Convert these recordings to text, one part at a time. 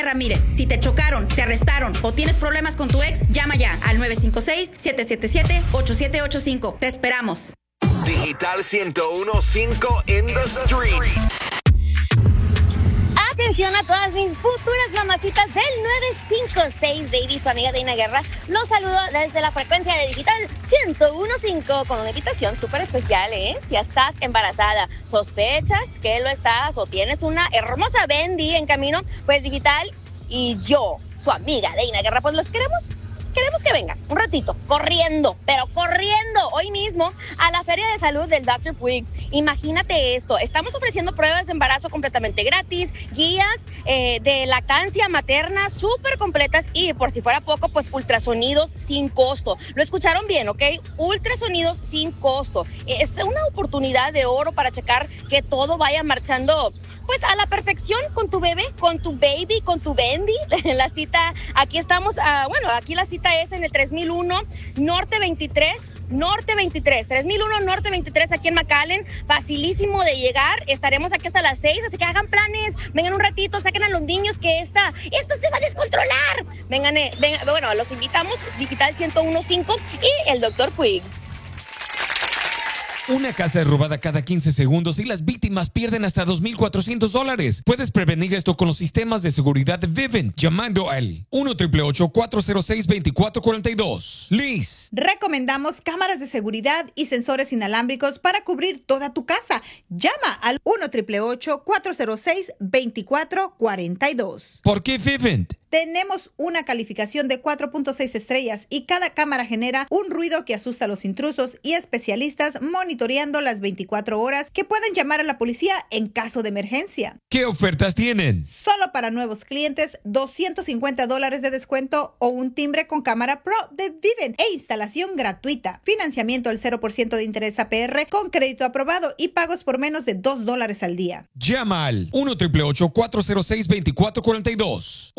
Ramírez, si te chocaron, te arrestaron o tienes problemas con tu ex, llama ya al 956-777-8785. Te esperamos. Digital 101.5 in the streets. Atención a todas mis futuras mamacitas del 956, Baby, su amiga Deina Guerra. Los saludo desde la frecuencia de Digital 101.5 con una invitación súper especial, ¿eh? Si estás embarazada, sospechas que lo estás o tienes una hermosa Bendy en camino, pues Digital y yo, su amiga Deina Guerra, pues los queremos que vengan un ratito, corriendo, pero corriendo, hoy mismo a la Feria de Salud del Dr. Puig. Imagínate esto, estamos ofreciendo pruebas de embarazo completamente gratis, guías de lactancia materna súper completas y por si fuera poco, pues ultrasonidos sin costo. Lo escucharon bien, ¿ok? Ultrasonidos sin costo. Es una oportunidad de oro para checar que todo vaya marchando pues a la perfección con tu bebé, con tu baby, con tu Bendy. La cita, aquí estamos, aquí la cita es en el 3001 Norte 23, 3001 Norte 23 aquí en McAllen, facilísimo de llegar, estaremos aquí hasta las 6, así que hagan planes, vengan un ratito, saquen a los niños que esto se va a descontrolar. Vengan, los invitamos, Digital 101.5 y el Dr. Puig. Una casa es robada cada 15 segundos y las víctimas pierden hasta $2,400. Puedes prevenir esto con los sistemas de seguridad de Vivint llamando al 1-888-406-2442. Liz. Recomendamos cámaras de seguridad y sensores inalámbricos para cubrir toda tu casa. Llama al 1-888-406-2442. ¿Por qué Vivint? Tenemos una calificación de 4.6 estrellas y cada cámara genera un ruido que asusta a los intrusos y especialistas monitoreando las 24 horas que pueden llamar a la policía en caso de emergencia. ¿Qué ofertas tienen? Solo para nuevos clientes, $250 de descuento o un timbre con cámara Pro de Vivint e instalación gratuita. Financiamiento al 0% de interés APR con crédito aprobado y pagos por menos de $2 al día. Llama al 1-888-406-2442.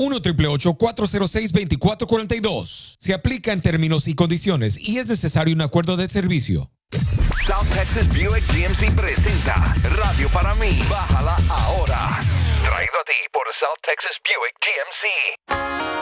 1-888-406-2442. Se aplica en términos y condiciones y es necesario un acuerdo de servicio. South Texas Buick GMC presenta Radio para mí. Bájala ahora. Traído a ti por South Texas Buick GMC.